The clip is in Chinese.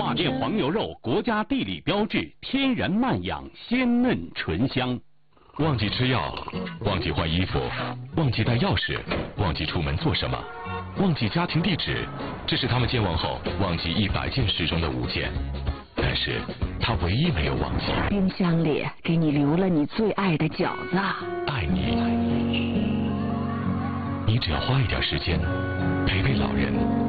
马甸黄牛肉，国家地理标志，天然慢养，鲜嫩醇香。 忘记吃药，忘记换衣服，忘记带钥匙，忘记出门做什么，忘记家庭地址，这是他们健忘后忘记100件事中的5件。但是他唯一没有忘记， 冰箱里给你留了你最爱的饺子。 爱你，你只要花一点时间陪陪老人。